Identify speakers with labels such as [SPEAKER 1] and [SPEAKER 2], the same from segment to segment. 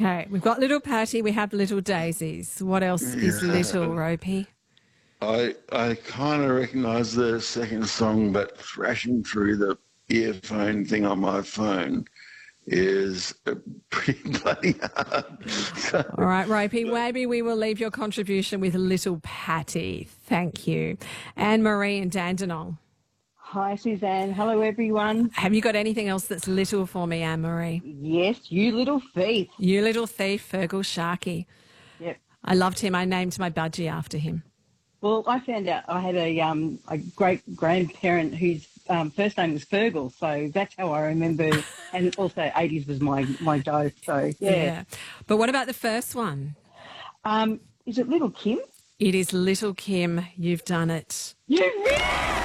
[SPEAKER 1] Okay, we've got Little Patty, we have Little Daisies. What else is Little, Ropey?
[SPEAKER 2] I kind of recognise the second song, but thrashing through the earphone thing on my phone is pretty bloody hard. So,
[SPEAKER 1] All right, Ropey, maybe we will leave your contribution with Little Patty. Thank you. Anne-Marie and Dandenong.
[SPEAKER 3] Hi, Suzanne. Hello, everyone.
[SPEAKER 1] Have you got anything else that's little for me, Anne-Marie?
[SPEAKER 3] Yes, you little thief.
[SPEAKER 1] You Little Thief, Fergal Sharkey.
[SPEAKER 3] Yep.
[SPEAKER 1] I loved him. I named my budgie after him.
[SPEAKER 3] Well, I found out I had a great-grandparent whose first name was Fergal, so that's how I remember. And also 80s was my go, so yeah.
[SPEAKER 1] But what about the first one?
[SPEAKER 3] Is it Little Kim?
[SPEAKER 1] It is Little Kim. You've done it.
[SPEAKER 3] You win!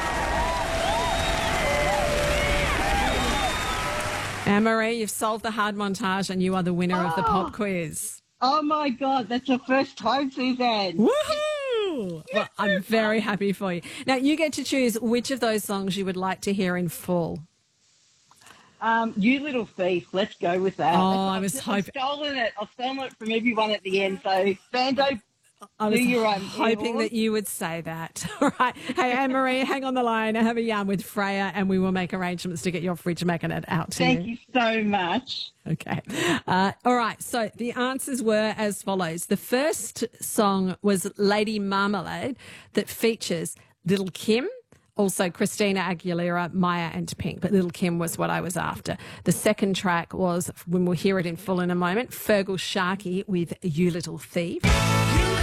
[SPEAKER 1] Anne-Marie, you've solved the hard montage and you are the winner of the pop quiz.
[SPEAKER 3] Oh, my God, that's the first time, Suzanne.
[SPEAKER 1] Woohoo! Well, I'm very happy for you. Now, you get to choose which of those songs you would like to hear in full.
[SPEAKER 3] You little thief. Let's go with that.
[SPEAKER 1] Oh, I was hoping.
[SPEAKER 3] I've stolen it from everyone at the end. So, Bando,
[SPEAKER 1] I was
[SPEAKER 3] do your own.
[SPEAKER 1] hoping that you would say that. All right. Hey, Anne-Marie, hang on the line. I have a yarn with Freya and we will make arrangements to get your fridge magnet out to you.
[SPEAKER 3] Thank you so much.
[SPEAKER 1] Okay. All right. So the answers were as follows. The first song was Lady Marmalade that features Little Kim, also Christina Aguilera, Maya and Pink, but Little Kim was what I was after. The second track was, when we'll hear it in full in a moment, Fergal Sharkey with You Little Thief.